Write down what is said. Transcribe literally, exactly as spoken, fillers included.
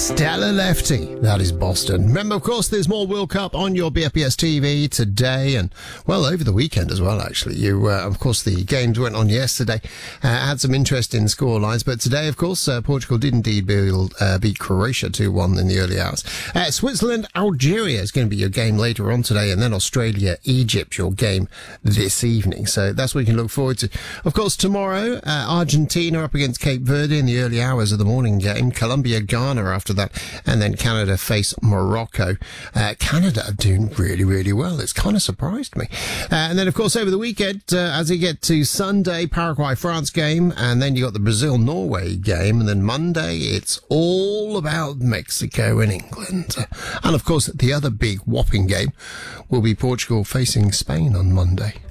Stella Lefty, that is Boston. Remember, of course, there's more World Cup on your B F B S T V today and, well, over the weekend as well, actually. You, uh, of course, the games went on yesterday, uh, had some interesting score lines, but today, of course, uh, Portugal did indeed build, uh, beat Croatia two one in the early hours. Uh, Switzerland, Algeria is going to be your game later on today, and then Australia, Egypt, your game this evening. So that's what you can look forward to. Of course, tomorrow, uh, Argentina up against Cape Verde in the early hours of the morning game. Colombia, Ghana after that, and then Canada face Morocco. Uh, Canada are doing really, really well. It's kind of surprised me. Uh, and then, of course, over the weekend, uh, as you get to Sunday, Paraguay-France game, and then you got the Brazil-Norway game, and then Monday, it's all about Mexico and England. And, of course, the other big whopping game will be Portugal facing Spain on Monday.